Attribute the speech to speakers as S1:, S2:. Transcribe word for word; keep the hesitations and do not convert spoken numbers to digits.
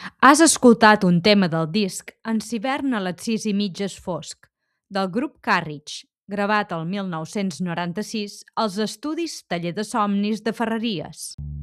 S1: Has escoltat un tema del disc En s'hivern a les sis i mitja és fosc, del grup Carriage, gravat el mil nou-cents noranta-sis als estudis Taller de Somnis de Ferreries.